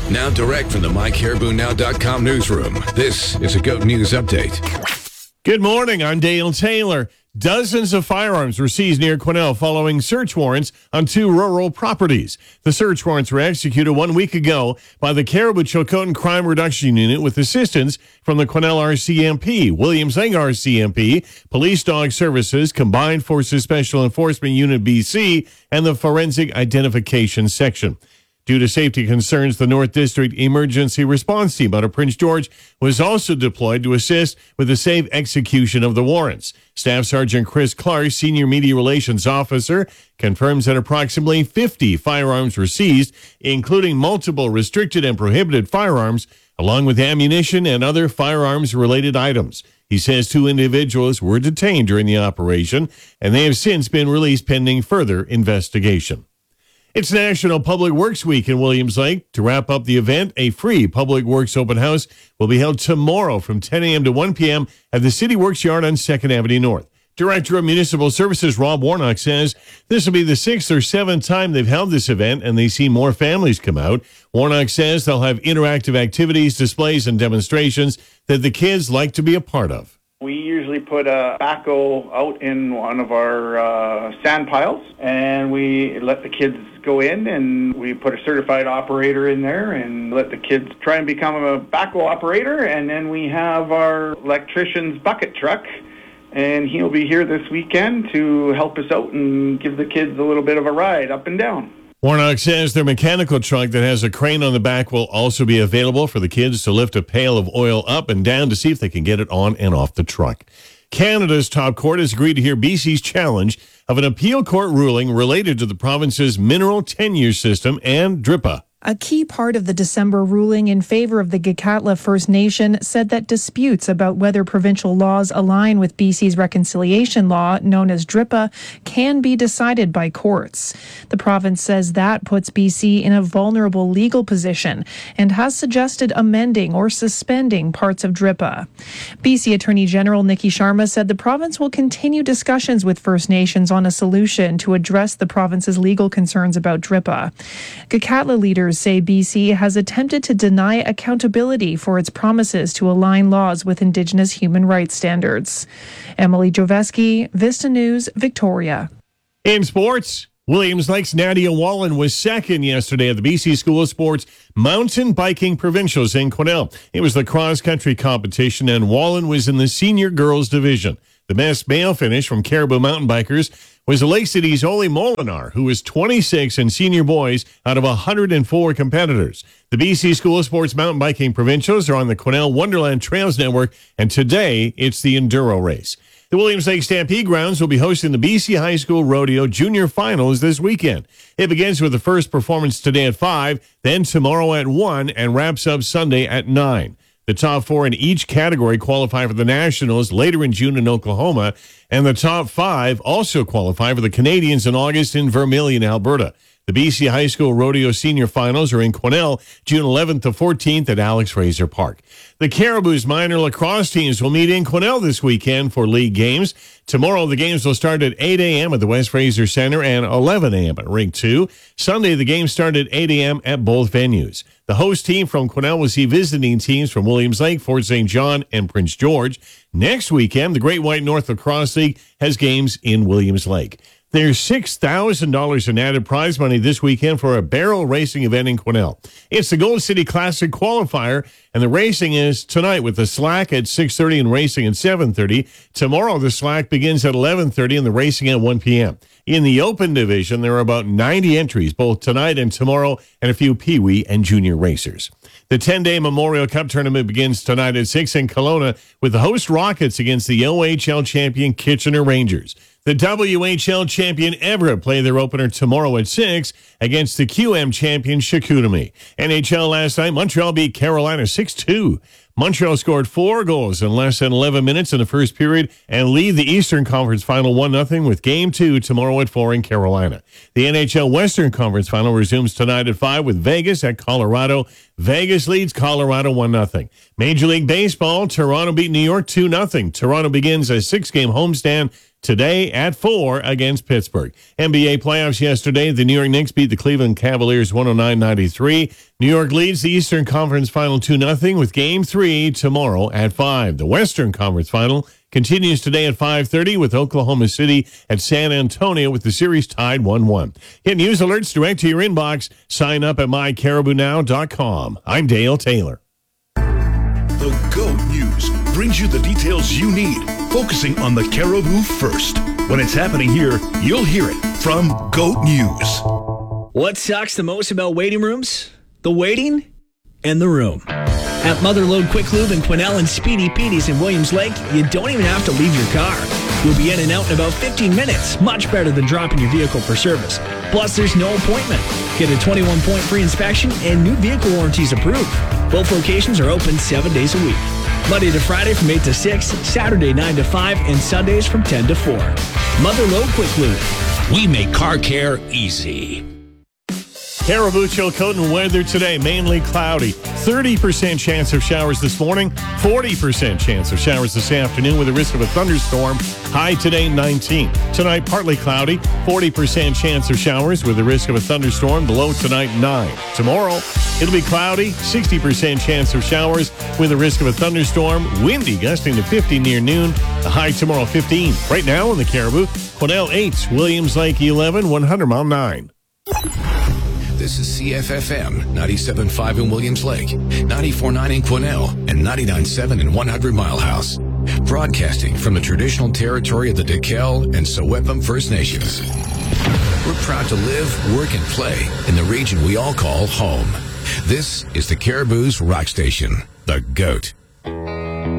Now direct from the MyCaribouNow.com newsroom, this is a GOAT News Update. Good morning, I'm Dale Taylor. Dozens of firearms were seized near Quesnel following search warrants on 2 rural properties. The search warrants were executed 1 week ago by the Caribou-Chilcotin Crime Reduction Unit with assistance from the Quesnel RCMP, Williams Lake RCMP, Police Dog Services, Combined Forces Special Enforcement Unit BC, and the Forensic Identification Section. Due to safety concerns, the North District Emergency Response Team out of Prince George was also deployed to assist with the safe execution of the warrants. Staff Sergeant Chris Clark, Senior Media Relations Officer, confirms that approximately 50 firearms were seized, including multiple restricted and prohibited firearms, along with ammunition and other firearms-related items. He says 2 individuals were detained during the operation, and they have since been released pending further investigation. It's National Public Works Week in Williams Lake. To wrap up the event, a free Public Works open house will be held tomorrow from 10 a.m. to 1 p.m. at the City Works Yard on 2nd Avenue North. Director of Municipal Services Rob Warnock says this will be the 6th or 7th time they've held this event, and they see more families come out. Warnock says they'll have interactive activities, displays, and demonstrations that the kids like to be a part of. We usually put a backhoe out in one of our sand piles, and we let the kids go in, and we put a certified operator in there and let the kids try and become a backhoe operator. And then we have our electrician's bucket truck, and he'll be here this weekend to help us out and give the kids a little bit of a ride up and down. Warnock says their mechanical truck that has a crane on the back will also be available for the kids to lift a pail of oil up and down to see if they can get it on and off the truck. Canada's top court has agreed to hear BC's challenge of an appeal court ruling related to the province's mineral tenure system and DRIPA. A key part of the December ruling in favor of the Gitxaala First Nation said that disputes about whether provincial laws align with BC's reconciliation law, known as DRIPA, can be decided by courts. The province says that puts BC in a vulnerable legal position and has suggested amending or suspending parts of DRIPA. BC Attorney General Nikki Sharma said the province will continue discussions with First Nations on a solution to address the province's legal concerns about DRIPA. Gitxaala leaders say BC has attempted to deny accountability for its promises to align laws with Indigenous human rights standards. Emily Joveski, Vista News, Victoria. In sports, Williams Lake's Nadia Wallen was second yesterday at the BC School of Sports Mountain Biking Provincials in Quesnel. It was the cross-country competition, and Wallen was in the senior girls division. The best male finish from Caribou mountain bikers was Lake City's Ole Molinar, who was 26 in senior boys out of 104 competitors. The BC School of Sports Mountain Biking Provincials are on the Quesnel Wonderland Trails Network, and today it's the Enduro race. The Williams Lake Stampede Grounds will be hosting the BC High School Rodeo Junior Finals this weekend. It begins with the first performance today at 5, then tomorrow at 1, and wraps up Sunday at 9. The top 4 in each category qualify for the Nationals later in June in Oklahoma, and the top 5 also qualify for the Canadians in August in Vermilion, Alberta. The BC High School Rodeo Senior Finals are in Quesnel, June 11th to 14th at Alex Fraser Park. The Caribou's minor lacrosse teams will meet in Quesnel this weekend for league games. Tomorrow, the games will start at 8 a.m. at the West Fraser Center and 11 a.m. at Rink 2. Sunday, the games start at 8 a.m. at both venues. The host team from Quesnel will see visiting teams from Williams Lake, Fort St. John, and Prince George. Next weekend, the Great White North Lacrosse League has games in Williams Lake. There's $6,000 in added prize money this weekend for a barrel racing event in Quesnel. It's the Gold City Classic qualifier, and the racing is tonight with the slack at 6:30 and racing at 7:30. Tomorrow, the slack begins at 11:30 and the racing at 1 p.m. In the open division, there are about 90 entries, both tonight and tomorrow, and a few peewee and junior racers. The 10-day Memorial Cup tournament begins tonight at 6 in Kelowna with the host Rockets against the OHL champion Kitchener Rangers. The WHL champion Everett play their opener tomorrow at 6 against the QM champion Chicoutimi. NHL last night, Montreal beat Carolina 6-2. Montreal scored 4 goals in less than 11 minutes in the first period and lead the Eastern Conference Final 1-0 with Game 2 tomorrow at 4 in Carolina. The NHL Western Conference Final resumes tonight at 5 with Vegas at Colorado. Vegas leads Colorado 1-0. Major League Baseball, Toronto beat New York 2-0. Toronto begins a 6-game homestand today at 4 against Pittsburgh. NBA playoffs yesterday. The New York Knicks beat the Cleveland Cavaliers 109-93. New York leads the Eastern Conference Final 2-0 with Game 3 tomorrow at 5. The Western Conference Final continues today at 5:30 with Oklahoma City at San Antonio with the series tied 1-1. Get news alerts direct to your inbox. Sign up at mycaribounow.com. I'm Dale Taylor. The GOAT News brings you the details you need, focusing on the Caribou first. When it's happening here, you'll hear it from GOAT News. What sucks the most about waiting rooms? The waiting and the room. At Motherlode Quick Lube in Quesnel and Speedy Petey's in Williams Lake, you don't even have to leave your car. You'll be in and out in about 15 minutes, much better than dropping your vehicle for service. Plus, there's no appointment. Get a 21-point free inspection and new vehicle warranties approved. Both locations are open 7 days a week. Monday to Friday from 8 to 6, Saturday 9 to 5, and Sundays from 10 to 4. Motherlode Quick Lube. We make car care easy. Caribou Chilcotin weather today, mainly cloudy. 30% chance of showers this morning, 40% chance of showers this afternoon with a risk of a thunderstorm. High today, 19. Tonight, partly cloudy, 40% chance of showers with a risk of a thunderstorm. The low tonight, 9. Tomorrow, it'll be cloudy, 60% chance of showers with a risk of a thunderstorm. Windy, gusting to 50 near noon. The high tomorrow, 15. Right now in the Caribou, Quesnel 8, Williams Lake 11, 100 Mile 9. This is CFFM 97.5 in Williams Lake, 94.9 in Quesnel, and 99.7 in 100 Mile House. Broadcasting from the traditional territory of the Dekel and Sewepum First Nations. We're proud to live, work, and play in the region we all call home. This is the Caribou's rock station, The GOAT.